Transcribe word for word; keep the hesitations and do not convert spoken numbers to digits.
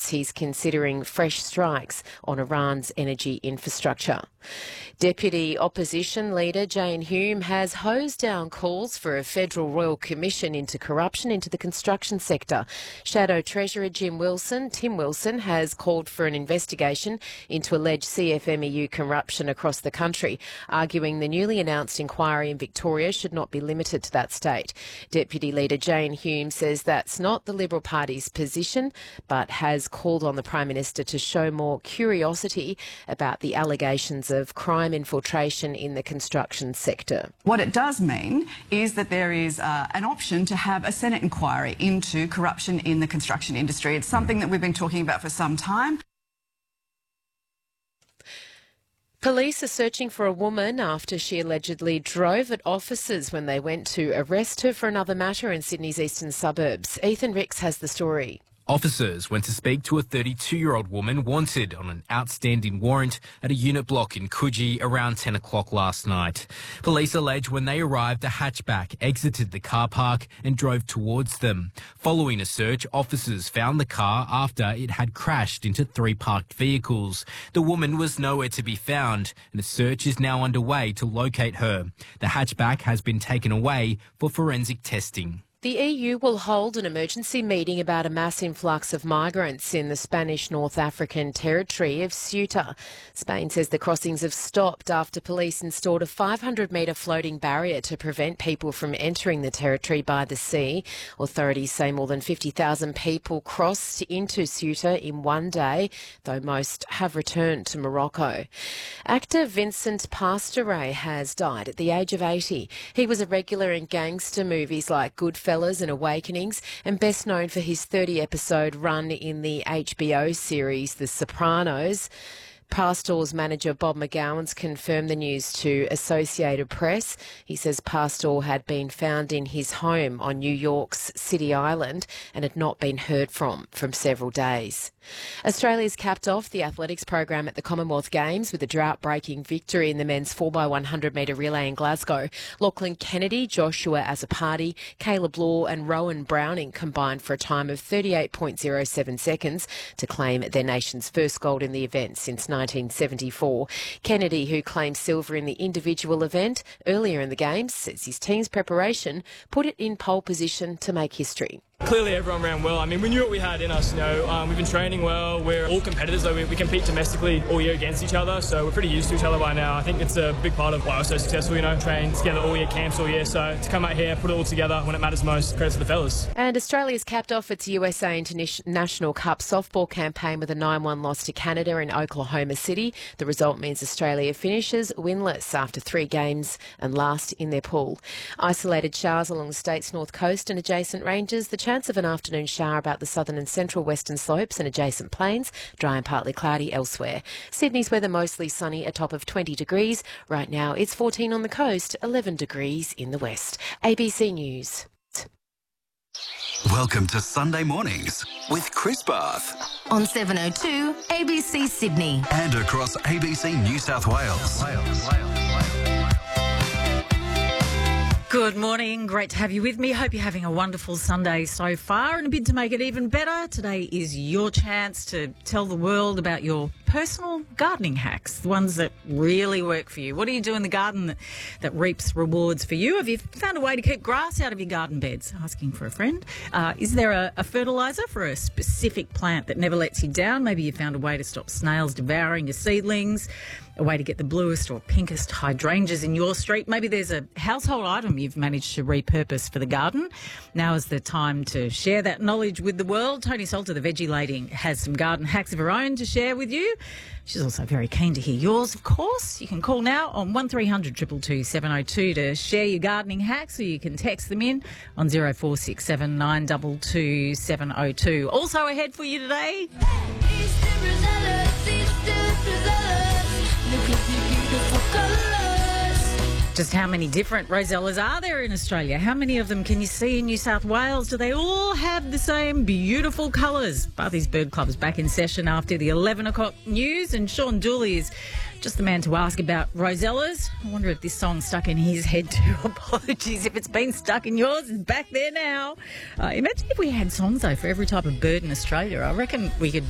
suggests he's considering fresh strikes on Iran's energy infrastructure. Deputy Opposition Leader Jane Hume has hosed down calls for a federal royal commission into corruption into the construction sector. Shadow Treasurer Jim Wilson, Tim Wilson, has called for an investigation into alleged C F M E U corruption across the country, arguing the newly announced inquiry in Victoria should not be limited to that state. Deputy Leader Jane Hume says that's not the Liberal Party's position, but has called on the Prime Minister to show more curiosity about the allegations of crime infiltration in the construction sector. What it does mean is that there is uh, an option to have a Senate inquiry into corruption in the construction industry. It's something that we've been talking about for some time. Police are searching for a woman after she allegedly drove at officers when they went to arrest her for another matter in Sydney's eastern suburbs. Ethan Ricks has the story. Officers went to speak to a thirty-two-year-old woman wanted on an outstanding warrant at a unit block in Coogee around ten o'clock last night. Police allege when they arrived, the hatchback exited the car park and drove towards them. Following a search, officers found the car after it had crashed into three parked vehicles. The woman was nowhere to be found, and a search is now underway to locate her. The hatchback has been taken away for forensic testing. The E U will hold an emergency meeting about a mass influx of migrants in the Spanish North African territory of Ceuta. Spain says the crossings have stopped after police installed a five hundred metre floating barrier to prevent people from entering the territory by the sea. Authorities say more than fifty thousand people crossed into Ceuta in one day, though most have returned to Morocco. Actor Vincent Pastore has died at the age of eighty. He was a regular in gangster movies like Goodfellas and Awakenings, and best known for his thirty episode run in the H B O series The Sopranos. Pastor's manager Bob McGowan's confirmed the news to Associated Press. He says Pastor had been found in his home on New York's City Island and had not been heard from from several days. Australia's capped off the athletics program at the Commonwealth Games with a drought-breaking victory in the men's four by one hundred metre relay in Glasgow. Lachlan Kennedy, Joshua Azzopardi, Caleb Law and Rowan Browning combined for a time of thirty-eight point oh seven seconds to claim their nation's first gold in the event since nineteen seventy-four. Kennedy, who claimed silver in the individual event earlier in the Games, says his team's preparation put it in pole position to make history. Clearly everyone ran well. I mean, we knew what we had in us, you know. Um, we've been training well. We're all competitors, though. We, we compete domestically all year against each other, so we're pretty used to each other by now. I think it's a big part of why we're so successful, you know, train together all year, camps all year. So to come out here, put it all together when it matters most, credit to the fellas. And Australia's capped off its U S A International Cup softball campaign with a nine one loss to Canada in Oklahoma City. The result means Australia finishes winless after three games and last in their pool. Isolated showers along the state's north coast and adjacent ranges. The chance of an afternoon shower about the southern and central western slopes and adjacent plains. Dry and partly cloudy elsewhere. Sydney's weather mostly sunny, a top of twenty degrees. Right now it's fourteen on the coast, eleven degrees in the west. A B C News. Welcome to Sunday Mornings with Chris Bath. On seven oh two A B C Sydney. And across A B C New South Wales. Wales, Wales. Good morning. Great to have you with me. Hope you're having a wonderful Sunday so far. And a bid to make it even better, today is your chance to tell the world about your personal gardening hacks, the ones that really work for you. What do you do in the garden that, that reaps rewards for you? Have you found a way to keep grass out of your garden beds? Asking for a friend. Uh, is there a, a fertiliser for a specific plant that never lets you down? Maybe you found a way to stop snails devouring your seedlings. A way to get the bluest or pinkest hydrangeas in your street. Maybe there's a household item you've managed to repurpose for the garden. Now is the time to share that knowledge with the world. Tony Salter, the veggie lady, has some garden hacks of her own to share with you. She's also very keen to hear yours, of course. You can call now on one three hundred two two two seven oh two to share your gardening hacks, or you can text them in on zero four six seven nine two two seven oh two. Also ahead for you today. Just how many different rosellas are there in Australia? How many of them can you see in New South Wales? Do they all have the same beautiful colours? Barthy's Bird Club is back in session after the eleven o'clock news, and Sean Dooley is just the man to ask about rosellas. I wonder if this song stuck in his head too. Apologies if it's been stuck in yours. It's back there now. Uh, imagine if we had songs, though, for every type of bird in Australia. I reckon we could